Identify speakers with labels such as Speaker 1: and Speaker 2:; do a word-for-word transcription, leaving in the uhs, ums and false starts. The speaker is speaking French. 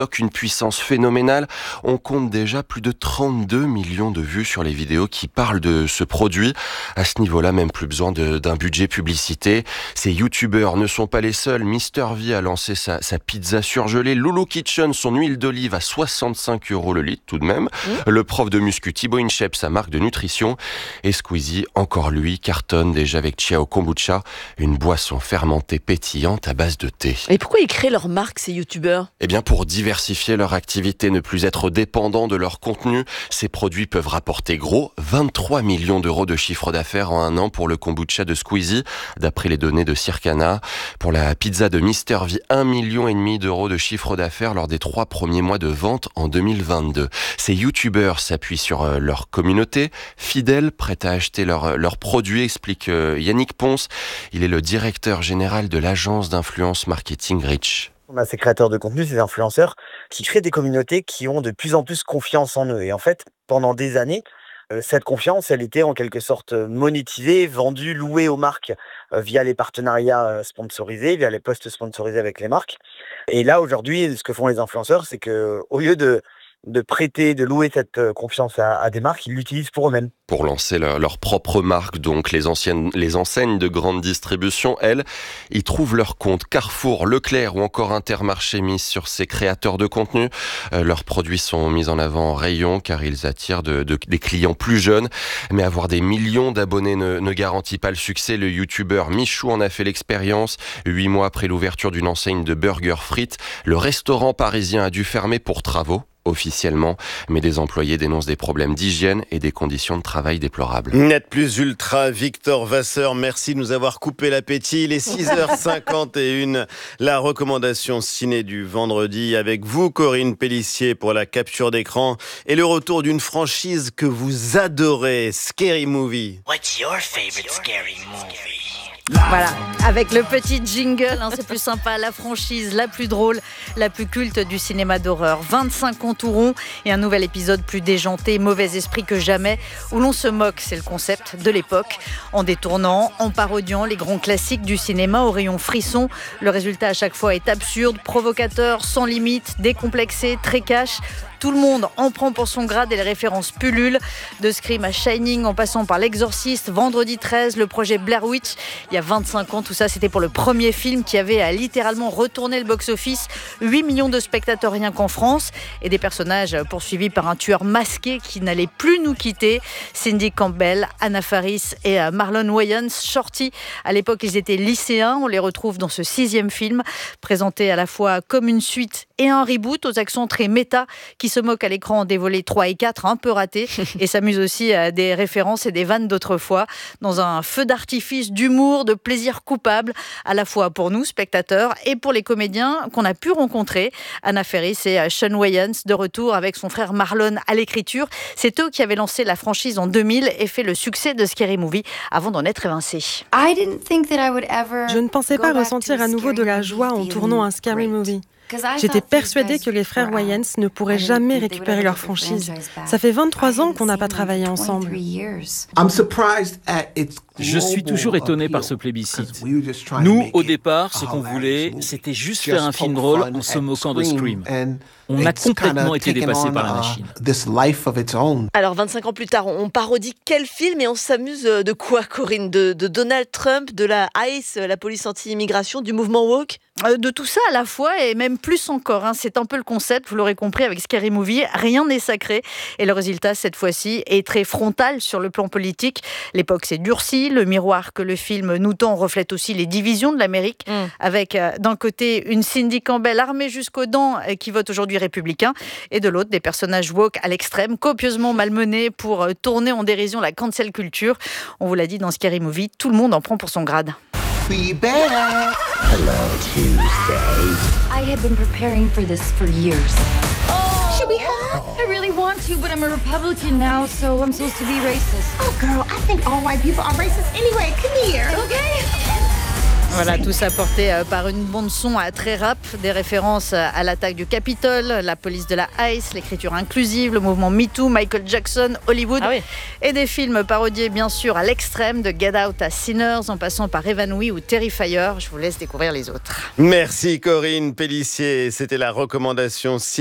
Speaker 1: Une puissance phénoménale. On compte déjà plus de trente-deux millions de vues sur les vidéos qui parlent de ce produit. À ce niveau-là, même plus besoin de, d'un budget publicité. Ces youtubeurs ne sont pas les seuls. Mister V a lancé sa, sa pizza surgelée. Lulu Kitchen, son huile d'olive à soixante-cinq euros le litre tout de même. Mmh. Le prof de muscu Thibaut Inchep, sa marque de nutrition. Et Squeezie, encore lui, cartonne déjà avec Ciao Kombucha, une boisson fermentée pétillante à base de thé.
Speaker 2: Et pourquoi ils créent leur marque, ces youtubeurs ?
Speaker 1: Eh bien, pour diversifier Diversifier leur activité, ne plus être dépendant de leur contenu. Ces produits peuvent rapporter gros vingt-trois millions d'euros de chiffre d'affaires en un an pour le kombucha de Squeezie, d'après les données de Circana. Pour la pizza de Mister V, un million et demi d'euros de chiffre d'affaires lors des trois premiers mois de vente en deux mille vingt-deux. Ces youtubeurs s'appuient sur leur communauté, fidèles, prêts à acheter leurs leur produits, explique Yannick Ponce. Il est le directeur général de l'agence d'influence marketing Reach.
Speaker 3: On a ces créateurs de contenu, ces influenceurs, qui créent des communautés qui ont de plus en plus confiance en eux. Et en fait, pendant des années, euh, cette confiance, elle était en quelque sorte monétisée, vendue, louée aux marques euh, via les partenariats euh, sponsorisés, via les posts sponsorisés avec les marques. Et là, aujourd'hui, ce que font les influenceurs, c'est que au lieu de de prêter, de louer cette confiance à, à des marques, ils l'utilisent pour eux-mêmes.
Speaker 1: Pour lancer leur, leur propre marque, donc les, anciennes, les enseignes de grande distribution, elles, ils trouvent leur compte. Carrefour, Leclerc ou encore Intermarché misent sur ces créateurs de contenu. Euh, leurs produits sont mis en avant en rayon car ils attirent de, de, des clients plus jeunes. Mais avoir des millions d'abonnés ne, ne garantit pas le succès. Le youtubeur Michou en a fait l'expérience. Huit mois après l'ouverture d'une enseigne de burgers frites, le restaurant parisien a dû fermer pour travaux. Officiellement, mais des employés dénoncent des problèmes d'hygiène et des conditions de travail déplorables.
Speaker 4: Net plus ultra, Victor Vasseur, merci de nous avoir coupé l'appétit. Il est six heures cinquante et une, la recommandation ciné du vendredi avec vous, Corinne Pélissier, pour la capture d'écran et le retour d'une franchise que vous adorez, Scary Movie.
Speaker 5: What's your favorite scary movie?
Speaker 2: Voilà, avec le petit jingle, hein, c'est plus sympa, la franchise la plus drôle, la plus culte du cinéma d'horreur. vingt-cinq contourons et un nouvel épisode plus déjanté, mauvais esprit que jamais, où l'on se moque, c'est le concept de l'époque, en détournant, en parodiant les grands classiques du cinéma au rayon frisson. Le résultat à chaque fois est absurde, provocateur, sans limite, décomplexé, très cash. Tout le monde en prend pour son grade et les références pullulent. De Scream à Shining, en passant par L'Exorciste, Vendredi treize, le projet Blair Witch. Il y a vingt-cinq ans, tout ça, c'était pour le premier film qui avait à littéralement retourné le box-office. huit millions de spectateurs rien qu'en France. Et des personnages poursuivis par un tueur masqué qui n'allait plus nous quitter. Cindy Campbell, Anna Faris et Marlon Wayans, sortis. À l'époque, ils étaient lycéens. On les retrouve dans ce sixième film, présenté à la fois comme une suite et un reboot aux accents très méta, qui se moque à l'écran des volets trois et quatre, un peu ratés, et s'amuse aussi à des références et des vannes d'autrefois, dans un feu d'artifice d'humour, de plaisir coupable, à la fois pour nous, spectateurs, et pour les comédiens qu'on a pu rencontrer. Anna Faris et Sean Wayans, de retour avec son frère Marlon à l'écriture. C'est eux qui avaient lancé la franchise en deux mille et fait le succès de Scary Movie avant d'en être évincés.
Speaker 6: Je ne pensais pas ressentir à nouveau de la joie en tournant un Scary Movie. J'étais persuadée que les frères Wayans ne pourraient jamais récupérer leur franchise. Ça fait vingt-trois ans qu'on n'a pas travaillé ensemble.
Speaker 7: Je suis toujours étonné par ce plébiscite. Nous, au départ, ce qu'on voulait, c'était juste faire un film drôle en se moquant de Scream. On a complètement été dépassés par la machine.
Speaker 2: Alors, vingt-cinq ans plus tard, on parodie quel film et on s'amuse de quoi, Corinne ? de, de Donald Trump, de la ICE, la police anti-immigration, du mouvement woke ? De tout ça à la fois et même plus encore. Hein. C'est un peu le concept, vous l'aurez compris, avec Scary Movie. Rien n'est sacré. Et le résultat, cette fois-ci, est très frontal sur le plan politique. L'époque s'est durcie. Le miroir que le film nous tend reflète aussi les divisions de l'Amérique. Mm. Avec, euh, d'un côté, une Cindy Campbell armée jusqu'aux dents euh, qui vote aujourd'hui républicain. Et de l'autre, des personnages woke à l'extrême, copieusement malmenés pour euh, tourner en dérision la cancel culture. On vous l'a dit dans Scary Movie, tout le monde en prend pour son grade.
Speaker 8: We better. Hello, Tuesday.
Speaker 9: I have been preparing for this for years.
Speaker 8: Oh. Should we hug?
Speaker 9: I really want to, but I'm a Republican now, so I'm supposed to be racist.
Speaker 8: Oh, girl, I think all white people are racist anyway. Come here.
Speaker 9: Okay.
Speaker 2: Voilà, tout ça porté par une bande-son très rap, des références à l'attaque du Capitole, la police de la Ice, l'écriture inclusive, le mouvement MeToo, Michael Jackson, Hollywood, ah oui. et des films parodiés bien sûr à l'extrême, de Get Out à Sinners, en passant par Évanoui ou Terrifier. Je vous laisse découvrir les autres.
Speaker 4: Merci Corinne Pélissier, c'était la recommandation